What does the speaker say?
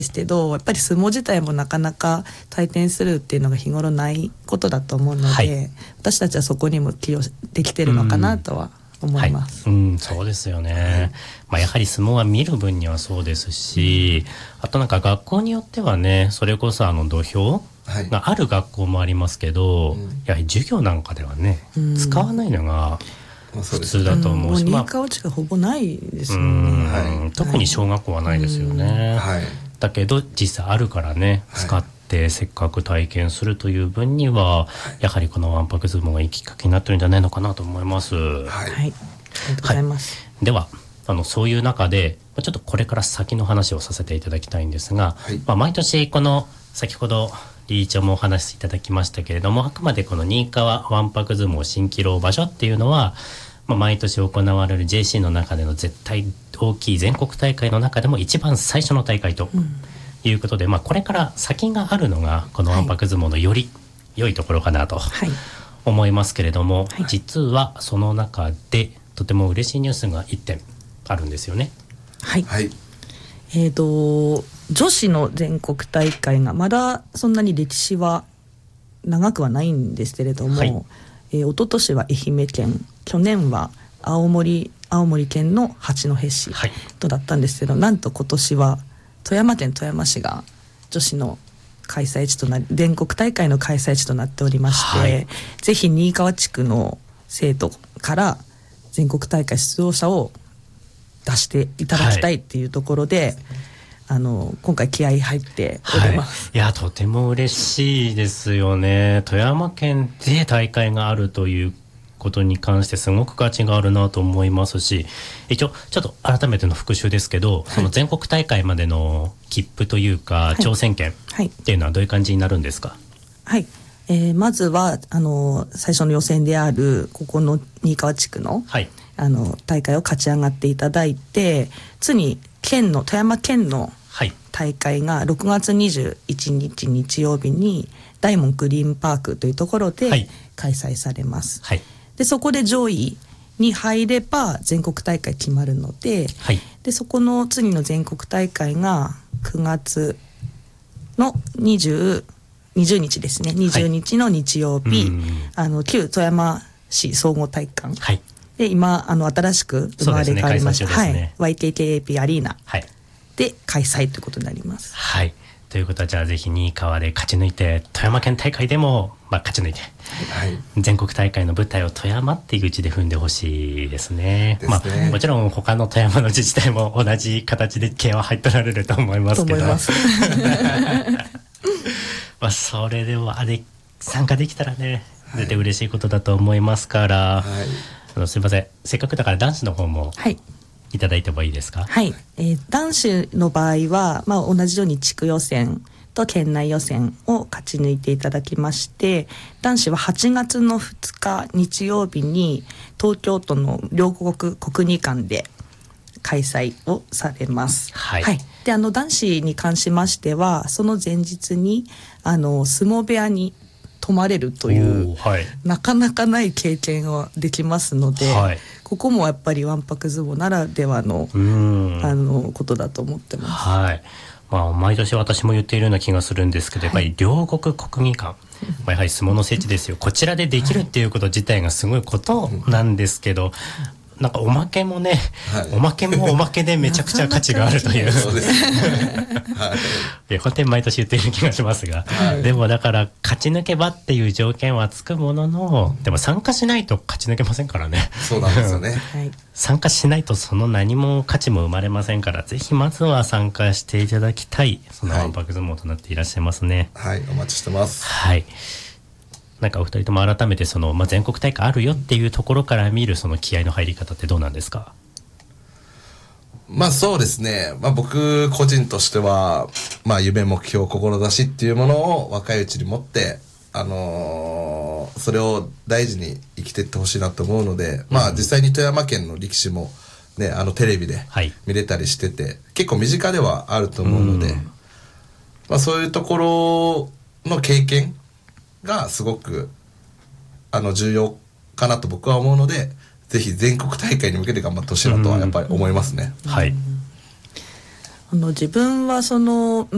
ですけど、やっぱり相撲自体もなかなか退店するっていうのが日頃ないことだと思うので、はい、私たちはそこにも寄与できてるのかなとは思います。 そうですよね。やはり相撲は見る分にはそうですし、あとなんか学校によってはね、それこそ土俵がある学校もありますけど、やはり授業なんかではね、使わないのが普通だと思うし、 もう新川地がほぼないですよね。 特に小学校はないですよね。だけど実際あるからね、使ってせっかく体験するという分には、やはりこのわんぱく相撲がいいきっかけになってるんじゃないのかなと思います。 ありがとうございます。 ではそういう中でちょっとこれから先の話をさせていただきたいんですが、毎年この先ほど理事長もお話しいただきましたけれども、あくまでこの新川わんぱく相撲蜃気楼場所っていうのは、毎年行われる JC の中での絶対大きい全国大会の中でも一番最初の大会ということで、これから先があるのがこのわんぱく相撲のより良いところかなと思いますけれども、実はその中でとても嬉しいニュースが1点あるんですよね。 女子の全国大会がまだそんなに歴史は長くはないんですけれども、一昨年は愛媛県、去年は青森県の八戸市とだったんですけど、なんと今年は富山県富山市が女子の開催地となり、全国大会の開催地となっておりまして、ぜひ新川地区の生徒から全国大会出場者を出していただきたいっていうところで、今回気合い入っております。 いや、とても嬉しいですよね。富山県で大会があるということに関してすごく価値があるなと思いますし、一応ちょっと改めての復習ですけど、その全国大会までの切符というか、挑戦権っていうのはどういう感じになるんですか？ まずは最初の予選であるここの新川地区の、大会を勝ち上がっていただいて、次に富山県の大会が6月21日日曜日に大門グリーンパークというところで開催されます。でそこで上位に入れば全国大会決まるので、でそこの次の全国大会が9月の20日ですね。20日の日曜日、旧富山市総合体育館、で今新しく生まれ変わりました、YKKAP アリーナで開催ということになります。 ということは、じゃあぜひ新川で勝ち抜いて、富山県大会でも勝ち抜いて、全国大会の舞台を富山っていう地で踏んでほしいですね。もちろん他の富山の自治体も同じ形で気合は入ってられると思いますけどそれでは参加できたらね、絶対嬉しいことだと思いますから、すいません、せっかくだから男子の方もいただいてもいいですか？ 男子の場合は、同じように地区予選と県内予選を勝ち抜いていただきまして、男子は8月の2日日曜日に東京都の両国国技館で開催をされます。で男子に関しましては、その前日に相撲部屋に泊まれるという、なかなかない経験はできますので、ここもやっぱりわんぱく相撲ならではのことだと思ってます。 毎年私も言っているような気がするんですけど、やっぱり両国国技館、やはり相撲の聖地ですよ。こちらでできるっていうこと自体がすごいことなんですけど、なんかおまけもね、おまけもおまけでめちゃくちゃ価値があるという本当に毎年言っている気がしますが、でもだから勝ち抜けばっていう条件はつくものの、でも参加しないと勝ち抜けませんからね。 そうなんですよね参加しないとその何も価値も生まれませんから、ぜひまずは参加していただきたい、そのわんぱく相撲となっていらっしゃいますね。 お待ちしてます。 なんかお二人とも改めて全国大会あるよっていうところから見るその気合の入り方ってどうなんですか？ そうですね、僕個人としては、夢目標志っていうものを若いうちに持って、それを大事に生きていってほしいなと思うので、実際に富山県の力士もね、テレビで見れたりしてて、結構身近ではあると思うので、そういうところの経験がすごく重要かなと僕は思うので、ぜひ全国大会に向けて頑張ってほしいなとはやっぱり思いますね。 自分は